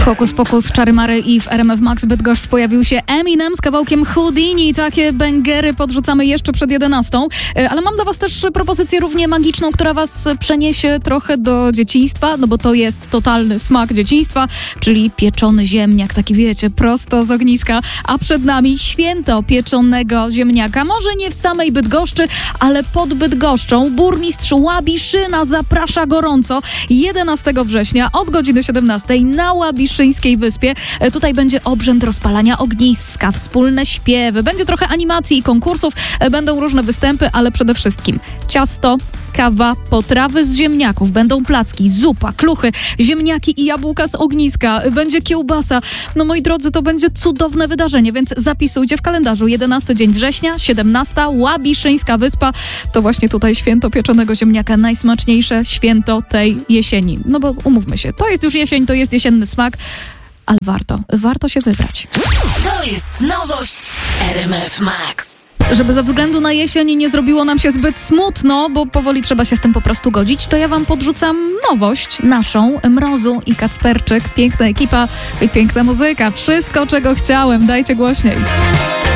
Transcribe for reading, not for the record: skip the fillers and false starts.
Hokus Pokus, Czary Mary i w RMF Max Bydgoszcz pojawił się Eminem z kawałkiem Houdini. Takie bęgery podrzucamy jeszcze przed 11. Ale mam dla was też propozycję równie magiczną, która was przeniesie trochę do dzieciństwa, no bo to jest totalny smak dzieciństwa, czyli pieczony ziemniak, taki wiecie, prosto z ogniska. A przed nami święto pieczonego ziemniaka. Może nie w samej Bydgoszczy, ale pod Bydgoszczą. Burmistrz Łabiszyna zaprasza gorąco 11 września od godziny 17 na Łabiszyńskiej Wyspie. Tutaj będzie obrzęd rozpalania ogniska, wspólne śpiewy, będzie trochę animacji i konkursów, będą różne występy, ale przede wszystkim ciasto, kawa, potrawy z ziemniaków, będą placki, zupa, kluchy, ziemniaki i jabłka z ogniska, będzie kiełbasa. No moi drodzy, to będzie cudowne wydarzenie, więc zapisujcie w kalendarzu 11 dzień września, 17 Łabiszyńska Wyspa. To właśnie tutaj święto pieczonego ziemniaka, najsmaczniejsze święto tej jesieni. No bo umówmy się, to jest już jesień, to jest jesienny smak, ale warto się wybrać. To jest nowość RMF Max. Żeby ze względu na jesień nie zrobiło nam się zbyt smutno, bo powoli trzeba się z tym po prostu godzić, to ja wam podrzucam nowość naszą, Mrozu i Kacperczyk. Piękna ekipa i piękna muzyka. Wszystko, czego chciałem. Dajcie głośniej.